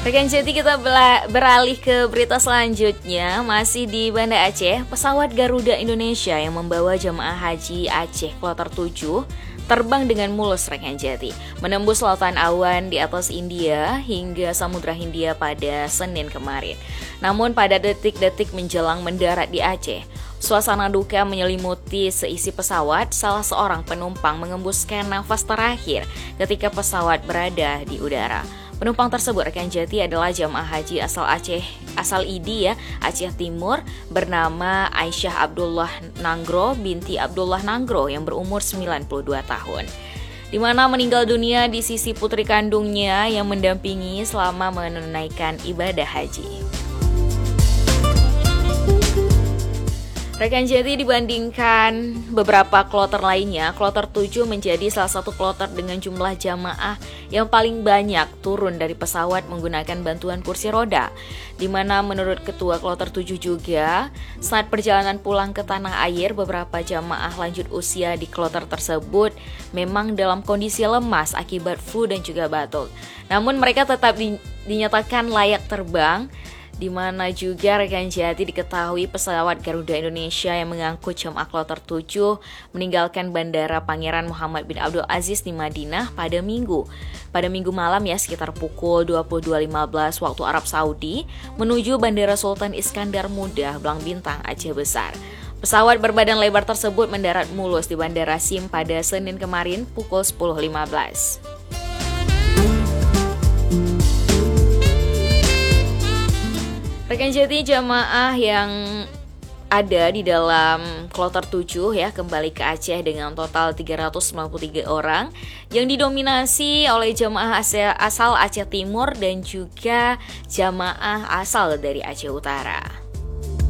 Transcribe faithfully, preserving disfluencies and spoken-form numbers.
Rekan Jati, kita bela- beralih ke berita selanjutnya. Masih di Banda Aceh, pesawat Garuda Indonesia yang membawa jemaah haji Aceh Kloter tujuh terbang dengan mulus, rekan Jati, menembus lautan awan di atas India hingga Samudra Hindia pada Senin kemarin. Namun pada detik-detik menjelang mendarat di Aceh, suasana duka menyelimuti seisi pesawat. Salah seorang penumpang mengembuskan nafas terakhir ketika pesawat berada di udara. Penumpang tersebut, rekan Jati, adalah jamaah haji asal Aceh, asal I D I ya, Aceh Timur, bernama Aisyah Abdullah Nanggro binti Abdullah Nanggro yang berumur sembilan puluh dua tahun. Di mana meninggal dunia di sisi putri kandungnya yang mendampingi selama menunaikan ibadah haji. Rekan Jati, dibandingkan beberapa kloter lainnya, kloter tujuh menjadi salah satu kloter dengan jumlah jamaah yang paling banyak turun dari pesawat menggunakan bantuan kursi roda. Di mana menurut ketua kloter tujuh juga, saat perjalanan pulang ke tanah air, beberapa jamaah lanjut usia di kloter tersebut memang dalam kondisi lemas akibat flu dan juga batuk. Namun mereka tetap di- dinyatakan layak terbang. Di mana juga, rekan Jati, diketahui pesawat Garuda Indonesia yang mengangkut jemaah kloter tujuh meninggalkan Bandara Pangeran Muhammad bin Abdul Aziz di Madinah pada Minggu. Pada Minggu malam ya, sekitar pukul dua puluh dua lima belas waktu Arab Saudi, menuju Bandara Sultan Iskandar Muda, Blang Bintang, Aceh Besar. Pesawat berbadan lebar tersebut mendarat mulus di Bandara Sim pada Senin kemarin pukul sepuluh lima belas. Rekan Jati, jamaah yang ada di dalam kloter tujuh ya kembali ke Aceh dengan total tiga ratus sembilan puluh tiga orang yang didominasi oleh jamaah asal Aceh Timur dan juga jamaah asal dari Aceh Utara.